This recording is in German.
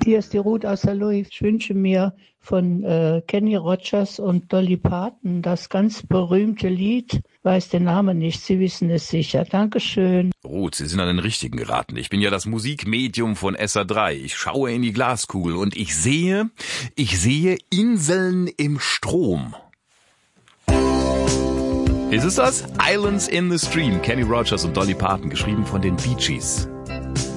Hier ist die Ruth aus St. Louis. Ich wünsche mir von Kenny Rogers und Dolly Parton das ganz berühmte Lied. Weiß den Namen nicht, Sie wissen es sicher. Dankeschön. Ruth, Sie sind an den Richtigen geraten. Ich bin ja das Musikmedium von SA3. Ich schaue in die Glaskugel und ich sehe Inseln im Strom. Ist es das? Islands in the Stream. Kenny Rogers und Dolly Parton, geschrieben von den Bee Gees.